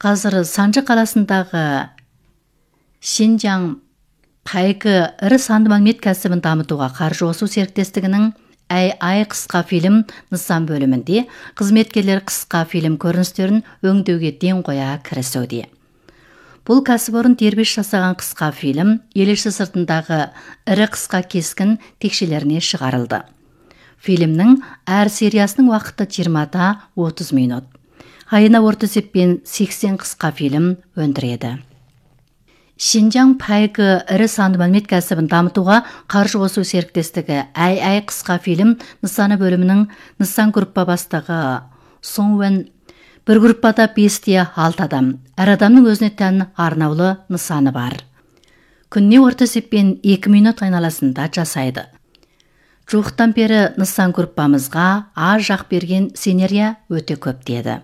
Қазір Санжы қаласындағы Шинжаң Пайгы ірі санды мәлімет кәсібін дамытуға қаржы қосу серіктестігінің ай қысқа фильм нысан бөлімінде қызметкерлер қысқа фильм көріністерін өңдеуге ден қоя кірісуде. Бұл кәсіпорын дербес жасаған қысқа фильм ел іші сыртындағы ірі қысқа кескін текшелеріне шығарылды. Фильмнің әр сериясының уақыты 20-30 минут. Айына орта есеппен 80 қысқа фильм өндіреді. Шинжаң Пайгы ірі санды мәлімет кәсібін дамытуға қаржы қосу серіктестігі ай қысқа фильм нысаны бөлімінің нысан группа бастығы Соңуэн бір группада 5-6 адам, әр адамның өзіне тән арнаулы нысаны бар. Күніне орта есеппен 2 минут айналасында жасайды. Жуықтан бері нысан группамызға жақ берген сенерия өте көп деді.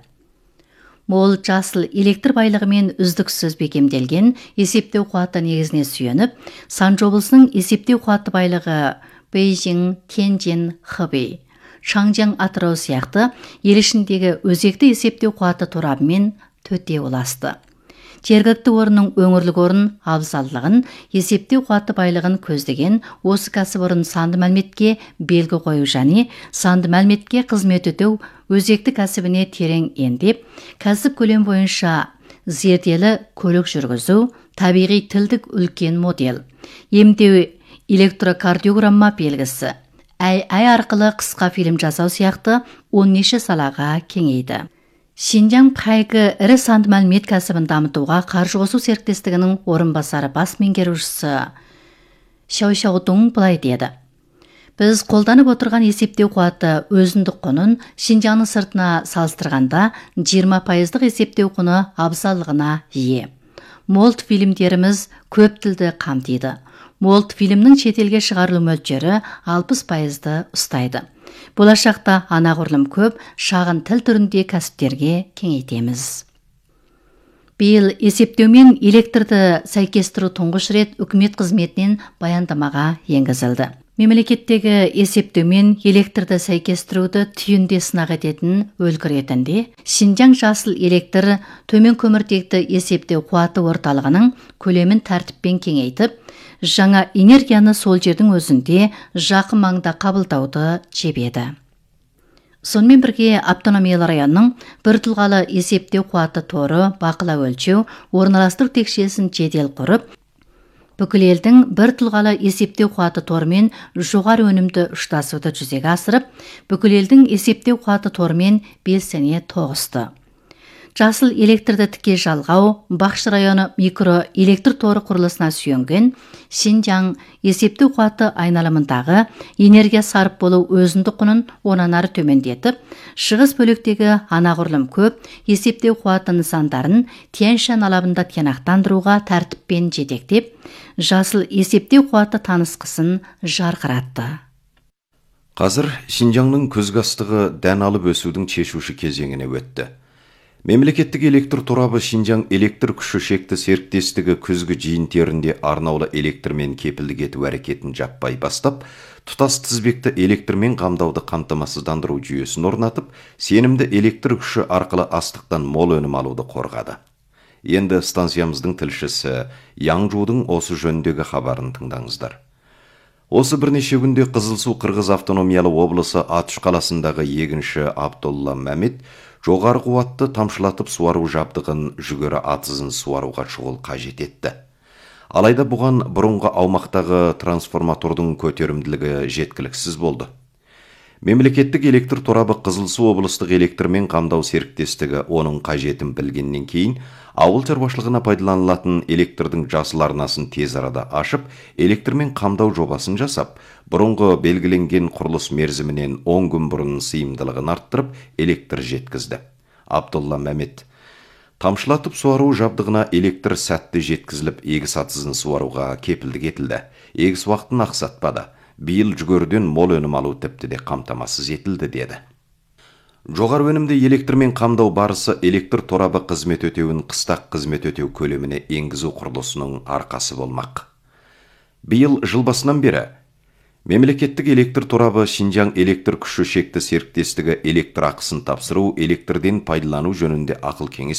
Мол жасыл электр байлығымен үздіксіз бекемделген есептеу қуаты негізіне сүйеніп, Санжы облысының есептеу қуаты байлығы Бейжің, Тяньцзин, Хэбэй, Шаңжаң, Атырау сияқты ел ішіндегі өзекті есептеу қуаты торабымен төте ұласты. Жергілікті орынның өңірлік орын абзалдығын, есептеу қуаты байлығын көздеген осы кәсіпорын санды мәліметке белгі қою және санды мәліметке қызмет ету өзекті кәсібіне терең ендеп, кәсіп көлем бойынша зерделі көлік жүргізу, табиғи тілдік үлкен модель, емдеу электрокардиограмма белгісі, ай арқылы қысқа фильм жасау сияқты 10 салаға кеңейді. Шинжаң Пайгы ірі санды мәлімет кәсібін дамытуға қаржы қосу серіктестігінің орынбасары бас меңгерушісі Шаушаудың былай деді. Біз қолданып отырған есептеу қуаты өзіндік құнын Шинжаңның сыртына салыстырғанда 20% есептеу құны абзаллығына ие. Мультфильмдеріміз көп тілді қамтиды. Мультфильмнің шетелге шығарылу мөлшері 60% ұстайды. Болашақта анағұрлым көп шағын тіл түрінде кәсіптерге кеңейтеміз. Биыл есептеумен электрді сәйкестіру тұңғыш рет үкімет қызметінен баяндамаға енгізілді. Мемлекеттегі есептеумен электрді сәйкестіруді түйінде сынақ ететін үлгі ретінде Шинжаң жасыл электр төмен көміртекті есептеу қуаты орталығының көлемін тәртіппен кеңейтіп, жаңа энергияны сол жердің өзінде жақын маңда қабылдауды жебеді. Сонымен бірге автономиялы районның бір тұлғалы есептеу қуаты торы бақылау өлшеу орналастыру текшесін жедел құрып, бүкіл елдің бір тұлғалы есептеу қуаты торымен жоғары өнімді ұштасуды жүзеге асырып, бүкіл елдің есептеу қуаты торымен белсене тоғысты. Жасыл электрді тіке жалғау Бақшы районы микро электр торы құрылысына сүйенген Шинжаң есептеу қуаты айналымындағы энергия сарып болу өзіндік құнын онан ары төмендетіп, шығыс бөліктегі анағұрлым көп есептеу қуаты нысандарын Тянь-Шань алабында тиянақтандыруға тәртіппен жетектеп, жасыл есептеу қуаты танысқысын жарқыратты. Қазір Шинжаңның күзгі астығы дән алып өсудің шешуші кезеңіне өтті. Мемлекеттік электр торабы Шинжаң электр күші шекті серіктестігі күзгі жиын-терінде арнаулы электрмен кепілдік ету әрекетін жаппай бастап, тұтас тізбекті электрмен қамдауды қамтамасыздандыру жүйесін орнатып, сенімді электр күші арқылы астықтан мол өнім алуды қорғады. Енді станциямыздың тілшісі Яңжудың осы жөніндегі хабарын тыңдаңыздар. Осы бірнеше күнде Қызылсу Қырғыз автономиялы облысы Атыш қаласындағы егінші Абдолла Мәмет жоғары қуатты тамшылатып суару жабдығын жүгері атызын суаруға шұғыл қажет етті. Алайда бұған бұрынғы аумақтағы трансформатордың көтерімділігі жеткіліксіз болды. Мемлекеттік электр торабы Қызылсу облыстық электрмен қамдау серіктестігі оның қажетін білгеннен кейін ауыл шаруашылығына пайдаланылатын электрдің жасыл арнасын тез арада ашып, электрмен қамдау жобасын жасап, бұрынғы белгіленген құрылыс мерзімінен 10 күн бұрын сыйымдылығын арттырып, электр жеткізді. Абдолла Мәмет: тамшылатып суару жабдығына электр сәтті жеткізіліп, егіс атызын суаруға кепілдік етілді. Егіс уақытын ақсатпады. Биыл жүгеріден мол өнім алу тіпті де қамтамасыз етілді деді. Жоғары өнімді электрмен қамдау барысы электр торабы қызмет өтеуін қыстақ қызмет өтеу көлеміне енгізу құрылысының арқасы болмақ. Биыл жыл басынан бері мемлекеттік электр торабы Шинжаң электр күші шекті серіктестігі электр ақысын тапсыру, электрден пайдалану жөнінде ақыл кеңес